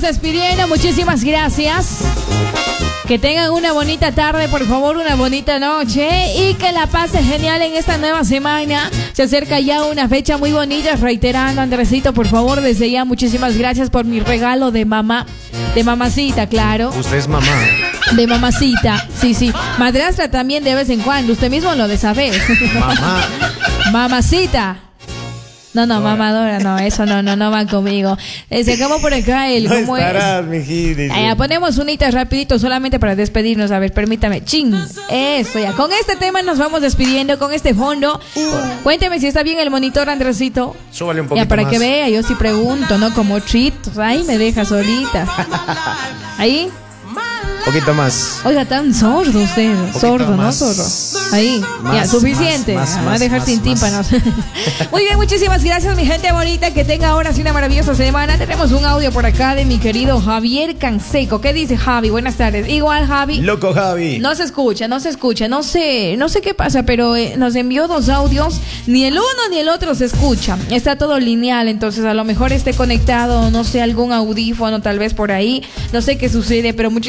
despidiendo. Muchísimas gracias. Que tengan una bonita tarde, por favor, una bonita noche y que la pasen genial en esta nueva semana. Se acerca ya una fecha muy bonita, reiterando, Andresito, por favor, desde ya muchísimas gracias por mi regalo de mamá, de mamacita, claro. Usted es mamá. De mamacita, sí. Madrastra también de vez en cuando, usted mismo lo de saber. Mamá. Mamacita. No, mamadora, no, eso no va conmigo. Se acabó por acá el... No ¿cómo estarás, es? mijito. Ponemos unitas rapidito solamente para despedirnos. A ver, permítame. Chin. Eso ya. Con este tema nos vamos despidiendo, con este fondo. Cuénteme si está bien el monitor, Andresito. Súbale un poquito Ya, para más. que vea, yo sí pregunto, ¿no? Como chitos. Ahí me deja solita. Ahí. Un poquito más. Oiga, tan sordo usted. Sordo, más. ¿no? Sordo. Ahí. Más, ya, suficiente. más, Va a dejar sin más. tímpanos. Muy bien, muchísimas gracias, mi gente bonita. Que tenga ahora sí una maravillosa semana. Tenemos un audio por acá de mi querido Javier Canseco. ¿Qué dice Javi? Buenas tardes. Igual, Javi. Loco Javi. No se escucha. No sé qué pasa, pero nos envió 2 audios. Ni el uno ni el otro se escucha. Está todo lineal, entonces a lo mejor esté conectado, no sé, algún audífono tal vez por ahí. No sé qué sucede, pero muchísimas